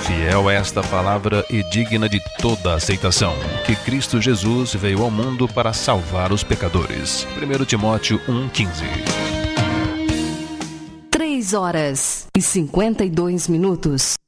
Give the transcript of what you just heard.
Fiel é esta palavra e digna de toda aceitação, que Cristo Jesus veio ao mundo para salvar os pecadores. 1 Timóteo 1,15. 3 horas e 52 minutos.